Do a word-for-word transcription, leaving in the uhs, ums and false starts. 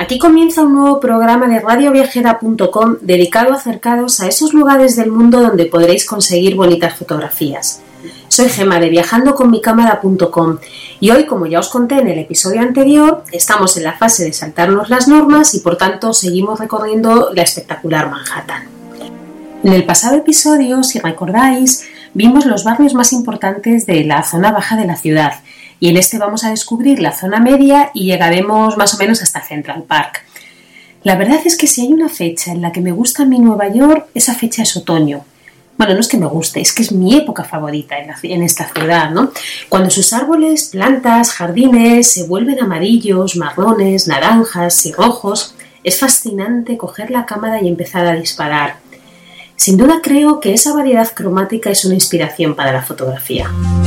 Aquí comienza un nuevo programa de radio viajera punto com dedicado a acercaros a esos lugares del mundo donde podréis conseguir bonitas fotografías. Soy Gemma de viajando con mi cámara punto com y hoy, como ya os conté en el episodio anterior, estamos en la fase de saltarnos las normas y por tanto seguimos recorriendo la espectacular Manhattan. En el pasado episodio, si recordáis, vimos los barrios más importantes de la zona baja de la ciudad y en este vamos a descubrir la zona media y llegaremos más o menos hasta Central Park. La verdad es que si hay una fecha en la que me gusta a mí Nueva York, esa fecha es otoño. Bueno, no es que me guste, es que es mi época favorita en, la, en esta ciudad, ¿no? Cuando sus árboles, plantas, jardines se vuelven amarillos, marrones, naranjas y rojos, es fascinante coger la cámara y empezar a disparar. Sin duda creo que esa variedad cromática es una inspiración para la fotografía.